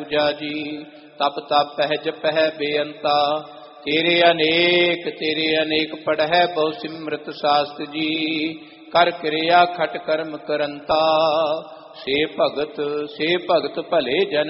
ਪੂਜਾ ਜੀ। ਤਪ ਤਪਹਿ ਜਪਹਿ ਬੇਅੰਤਾ, ਤੇਰੇ ਅਨੇਕ ਪੜਹਿ ਬਹੁ ਸਿਮਰਤ ਸਾਸਤ ਜੀ। ਕਰ ਕਿਰਿਆ ਖਟ ਕਰਮ ਕਰੰਤਾ, ਸੇ ਭਗਤ ਭਲੇ ਜਨ